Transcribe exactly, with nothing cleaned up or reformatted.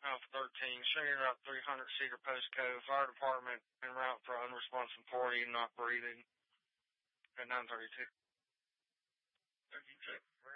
Alpha thirteen, Senior Route three hundred, Cedar Post Cove, Fire Department en route for unresponsive party, not breathing at nine thirty-two. thirty-two.